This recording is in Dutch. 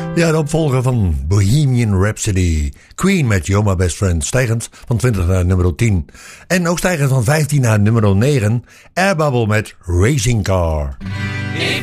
Ja, de opvolger van Bohemian Rhapsody. Queen met You're My Best Friend. Stijgend van 20 naar nummer 10. En ook stijgend van 15 naar nummer 9. Air Bubble met Racing Car.